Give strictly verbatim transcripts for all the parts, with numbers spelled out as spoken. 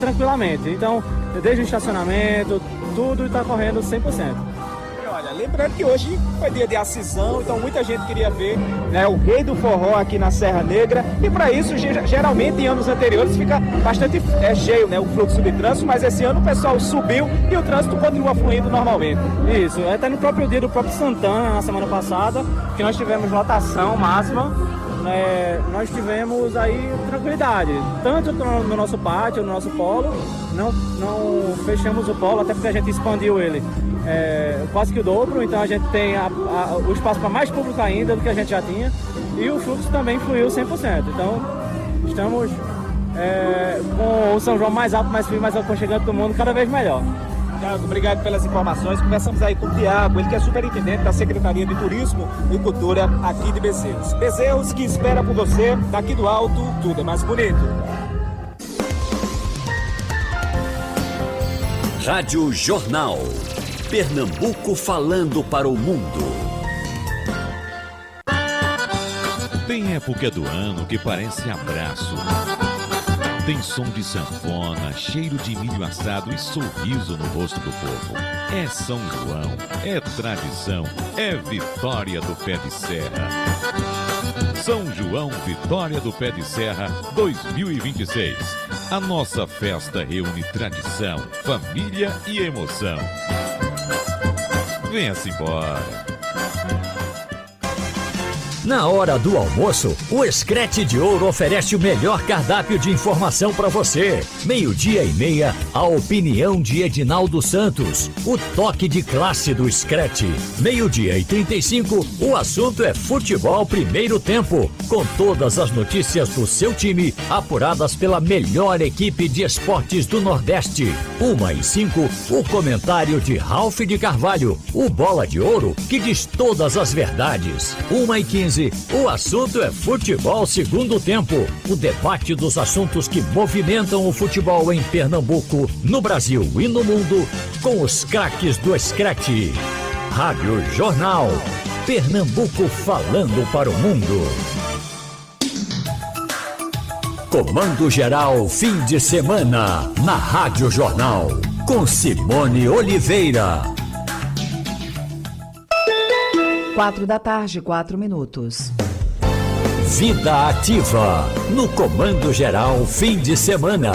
tranquilamente. Então, desde o estacionamento, tudo está correndo cem por cento. Olha, lembrando que hoje foi dia de Acisão, então muita gente queria ver, né, o Rei do Forró aqui na Serra Negra, e para isso, geralmente em anos anteriores fica bastante é, cheio, né, o fluxo de trânsito, mas esse ano o pessoal subiu e o trânsito continua fluindo normalmente. Isso, até no próprio dia do próprio Santana, na semana passada, que nós tivemos lotação máxima, É, nós tivemos aí tranquilidade, tanto no nosso pátio, no nosso polo, não, não fechamos o polo, até porque a gente expandiu ele é, quase que o dobro, então a gente tem a, a, o espaço para mais público ainda do que a gente já tinha, e o fluxo também fluiu cem por cento, então estamos é, com o São João mais alto, mais frio, mais aconchegante do mundo, cada vez melhor. Tiago, obrigado pelas informações. Conversamos aí com o Tiago, ele que é superintendente da Secretaria de Turismo e Cultura aqui de Bezerros. Bezerros que espera por você, daqui do alto, tudo é mais bonito. Rádio Jornal. Pernambuco falando para o mundo. Tem época do ano que parece abraço. Tem som de sanfona, cheiro de milho assado e sorriso no rosto do povo. É São João, é tradição, é Vitória do Pé de Serra. São João Vitória do Pé de Serra dois mil e vinte e seis. A nossa festa reúne tradição, família e emoção. Venha-se embora. Na hora do almoço, o Screte de Ouro oferece o melhor cardápio de informação para você. Meio-dia e meia, a opinião de Edinaldo Santos. O toque de classe do Screte. Meio-dia e trinta e cinco, o assunto é futebol primeiro tempo. Com todas as notícias do seu time, apuradas pela melhor equipe de esportes do Nordeste. Uma e cinco, o comentário de Ralph de Carvalho. O Bola de Ouro, que diz todas as verdades. Uma e quinze, o assunto é futebol segundo tempo. O debate dos assuntos que movimentam o futebol em Pernambuco, no Brasil e no mundo, com os craques do Screte. Rádio Jornal. Pernambuco falando para o mundo. Comando Geral fim de semana na Rádio Jornal. Com Simone Oliveira. Quatro da tarde, quatro minutos. Vida Ativa, no Comando Geral fim de semana.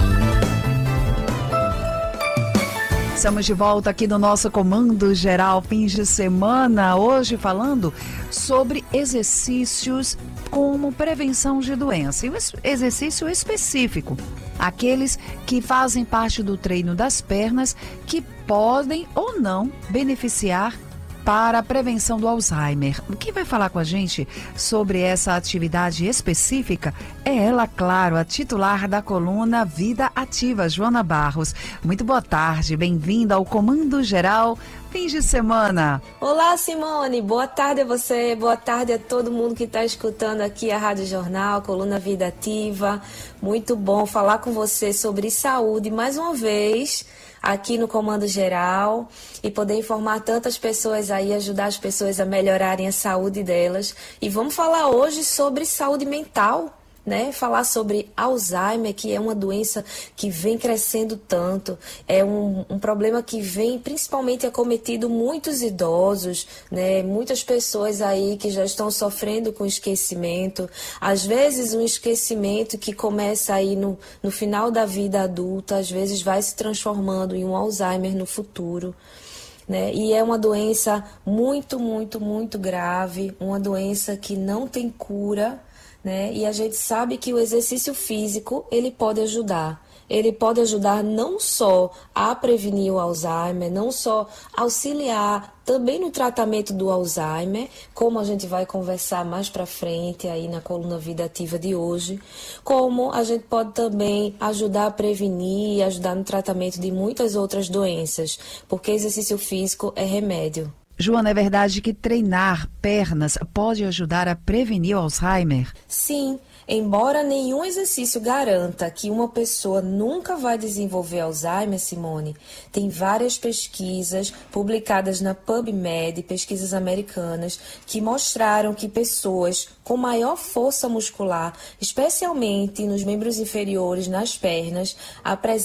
Estamos de volta aqui no nosso Comando Geral fim de semana, hoje falando sobre exercícios como prevenção de doença. E o exercício específico, aqueles que fazem parte do treino das pernas, que podem ou não beneficiar para a prevenção do Alzheimer. Quem vai falar com a gente sobre essa atividade específica é ela, claro, a titular da coluna Vida Ativa, Joana Barros. Muito boa tarde, bem-vinda ao Comando Geral fim de semana. Olá, Simone, boa tarde a você, boa tarde a todo mundo que está escutando aqui a Rádio Jornal, coluna Vida Ativa. Muito bom falar com você sobre saúde mais uma vez aqui no Comando Geral e poder informar tantas pessoas aí, ajudar as pessoas a melhorarem a saúde delas. E vamos falar hoje sobre saúde mental, né? Falar sobre Alzheimer, que é uma doença que vem crescendo tanto, é um, um problema que vem principalmente acometido muitos idosos, né? Muitas pessoas aí que já estão sofrendo com esquecimento, às vezes um esquecimento que começa aí no, no final da vida adulta, às vezes vai se transformando em um Alzheimer no futuro. Né? E é uma doença muito, muito, muito grave, uma doença que não tem cura, né? E a gente sabe que o exercício físico, ele pode ajudar. Ele pode ajudar não só a prevenir o Alzheimer, não só auxiliar também no tratamento do Alzheimer, como a gente vai conversar mais para frente aí na coluna Vida Ativa de hoje, como a gente pode também ajudar a prevenir e ajudar no tratamento de muitas outras doenças, porque exercício físico é remédio. Joana, é verdade que treinar pernas pode ajudar a prevenir o Alzheimer? Sim, Embora nenhum exercício garanta que uma pessoa nunca vai desenvolver Alzheimer, Simone, tem várias pesquisas publicadas na PubMed, pesquisas americanas, que mostraram que pessoas com maior força muscular, especialmente nos membros inferiores, nas pernas, apresentam